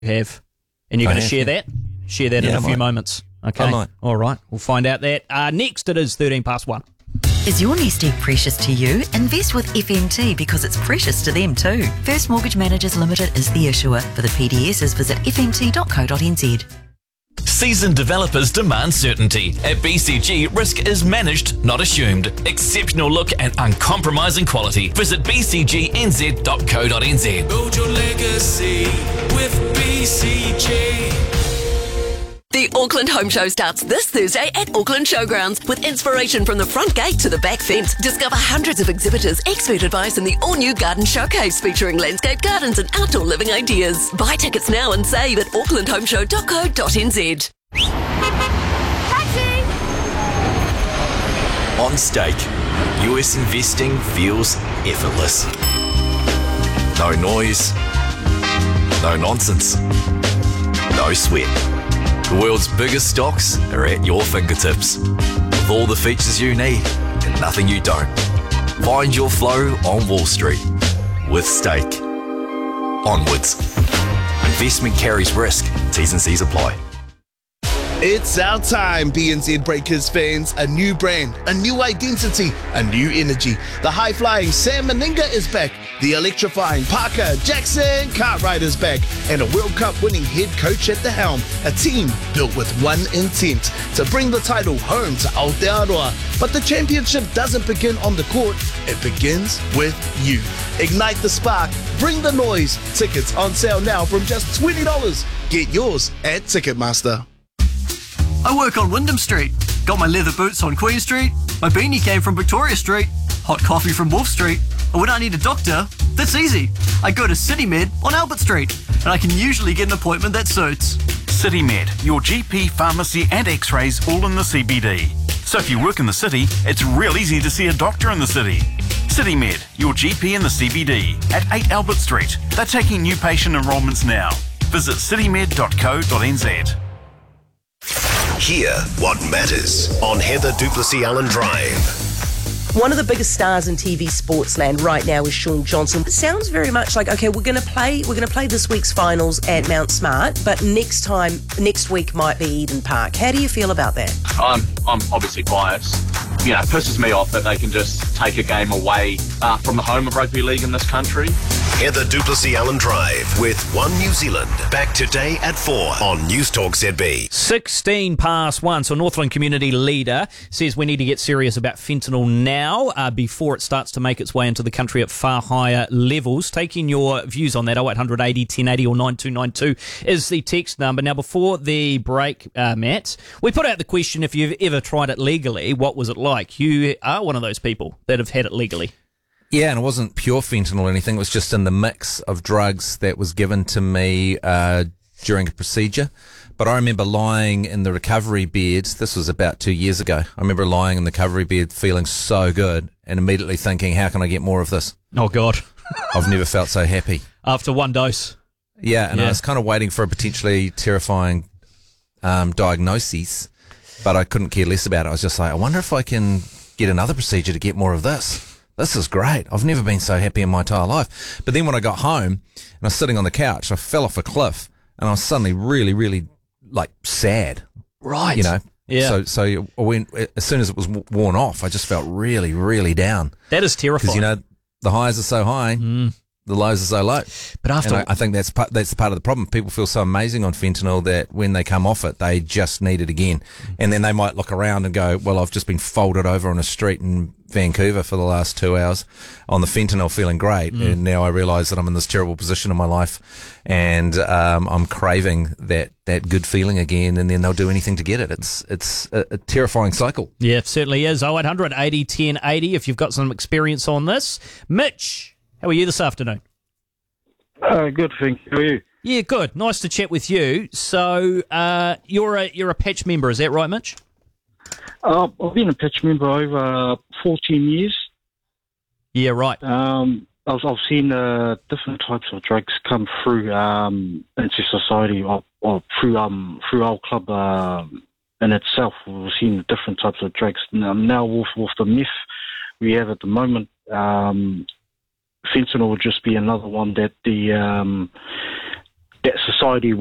have. And you're going to share that? Share that in a few moments. Okay. I might. All right. We'll find out that. Next, it is 13 past 1. Is your nest egg precious to you? Invest with FMT because it's precious to them too. First Mortgage Managers Limited is the issuer. For the PDSs, visit fmt.co.nz. Seasoned developers demand certainty. At BCG, risk is managed, not assumed. Exceptional look and uncompromising quality. Visit bcgnz.co.nz. Build your legacy with BCG. The Auckland Home Show starts this Thursday at Auckland Showgrounds with inspiration from the front gate to the back fence. Discover hundreds of exhibitors, expert advice and the all-new garden showcase featuring landscape gardens and outdoor living ideas. Buy tickets now and save at aucklandhomeshow.co.nz. Taxi! On Stake, US investing feels effortless. No noise, no nonsense, no sweat. The world's biggest stocks are at your fingertips, with all the features you need and nothing you don't. Find your flow on Wall Street with Stake. Onwards. Investment carries risk. T's and C's apply. It's our time, BNZ Breakers fans. A new brand, a new identity, a new energy. The high-flying Sam Meninga is back. The electrifying Parker Jackson Cartwright is back. And a World Cup winning head coach at the helm. A team built with one intent, to bring the title home to Aotearoa. But the championship doesn't begin on the court. It begins with you. Ignite the spark. Bring the noise. Tickets on sale now from just $20. Get yours at Ticketmaster. I work on Wyndham Street. Got my leather boots on Queen Street. My beanie came from Victoria Street. Hot coffee from Wolf Street. And when I need a doctor, that's easy. I go to CityMed on Albert Street. And I can usually get an appointment that suits. CityMed, your GP, pharmacy and x-rays all in the CBD. So if you work in the city, it's real easy to see a doctor in the city. CityMed, your GP in the CBD at 8 Albert Street. They're taking new patient enrolments now. Visit citymed.co.nz. Hear what matters on Heather Duplessis Allen Drive. One of the biggest stars in TV sportsland right now is Shaun Johnson. It sounds very much like, okay, we're going to play this week's finals at Mount Smart, but next week might be Eden Park. How do you feel about that? I'm obviously biased. You know, it pisses me off that they can just take a game away from the home of rugby league in this country. Heather Duplessis Allen Drive with One New Zealand. Back today at 4 on News Talk ZB. 16 past 1. So Northland Community Leader says we need to get serious about fentanyl now before it starts to make its way into the country at far higher levels. Taking your views on that, 0800 80 1080 or 9292 is the text number. Now, before the break, Matt, we put out the question, if you've ever tried it legally, what was it like? You are one of those people that have had it legally. Yeah, and it wasn't pure fentanyl or anything. It was just in the mix of drugs that was given to me during a procedure. But I remember lying in the recovery bed. This was about 2 years ago. I remember lying in the recovery bed feeling so good and immediately thinking, how can I get more of this? Oh, God. I've never felt so happy. After one dose. Yeah, and I was kind of waiting for a potentially terrifying diagnosis, but I couldn't care less about it. I was just like, I wonder if I can get another procedure to get more of this. This is great. I've never been so happy in my entire life. But then when I got home and I was sitting on the couch, I fell off a cliff and I was suddenly really, really sad. Right. You know? Yeah. So I went, as soon as it was worn off, I just felt really, really down. That is terrifying. Because, the highs are so high, the lows are so low. But after, I think that's part of the problem. People feel so amazing on fentanyl that when they come off it, they just need it again. And then they might look around and go, well, I've just been folded over on a street in Vancouver for the last 2 hours on the fentanyl, feeling great. And now I realise that I'm in this terrible position in my life and I'm craving that good feeling again, and then they'll do anything to get it. It's a terrifying cycle. Yeah, it certainly is. 0800 80 1080 if you've got some experience on this. Mitch, how are you this afternoon? Good, thank you. How are you? Yeah, good. Nice to chat with you. So you're a Patch member, is that right, Mitch? I've been a Patch member over 14 years. Yeah, right. I've seen different types of drugs come through into society or through our club in itself. We've seen different types of drugs. Now with the meth we have at the moment, fentanyl would just be another one that the that society